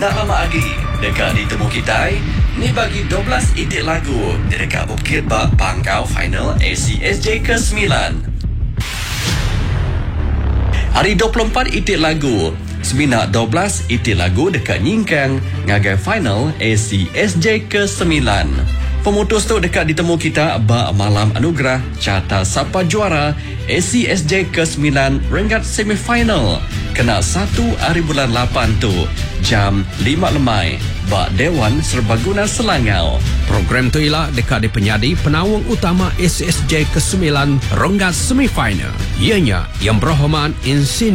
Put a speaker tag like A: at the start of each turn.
A: nak lama lagi dekat ditemu kita ni bagi 12 itik lagu dekat Bukit Bak Pangkau final ACSJ ke-9. Hari 24 itik lagu Seminak 12 itik lagu dekat Nyingkang ngagai final ACSJ ke-9. Pemutus tu dekat ditemu kita bak malam anugerah carta siapa juara ACSJ ke-9 Rengat semifinal kena 1 hari bulan 8 tu jam 5 lemai bak Dewan Serbaguna Selangau.
B: Program tu ialah dekat di penyadi penawang utama ACSJ ke-9 Rengat semifinal. Ianya Yang Berhormat Insin